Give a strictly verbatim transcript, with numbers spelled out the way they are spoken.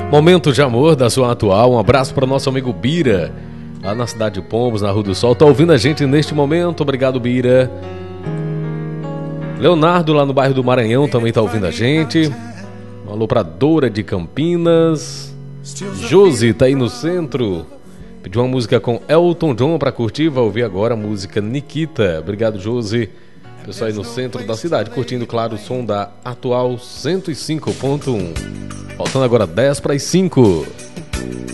Momento de amor da sua atual. Um abraço para o nosso amigo Bira, lá na cidade de Pombos, na Rua do Sol. Tá ouvindo a gente neste momento. Obrigado, Bira. Leonardo, lá no bairro do Maranhão, também tá ouvindo a gente. Um alô pra Dora de Campinas. Josi tá aí no centro. Pediu uma música com Elton John pra curtir. Vai ouvir agora a música Nikita. Obrigado, Josi. Pessoal aí no centro da cidade, curtindo, claro, o som da atual cento e cinco ponto um. Faltando agora dez para as cinco.